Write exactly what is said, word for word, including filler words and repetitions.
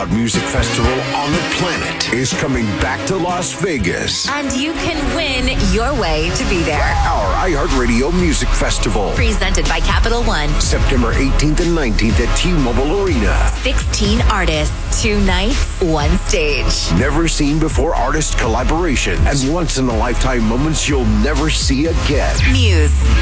Music festival on the planet is coming back to Las Vegas. And you can win your way to be there. Our iHeartRadio Music Festival. Presented by Capital One. September eighteenth and nineteenth at T-Mobile Arena. sixteen artists, two nights, one stage. Never seen before artist collaborations and once in a lifetime moments you'll never see again. Muse.